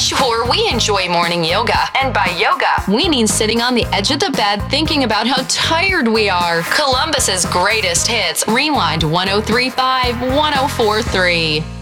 Sure, we enjoy morning yoga. And by yoga, we mean sitting on the edge of the bed thinking about how tired we are. Columbus's greatest hits. Rewind 1035 1043.